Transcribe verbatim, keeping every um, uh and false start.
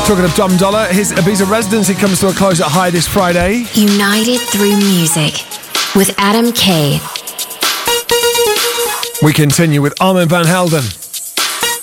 Talking of Dom Dollar, his Ibiza residency comes to a close at High this Friday. United through music with Adam K. We continue with Armand van Helden.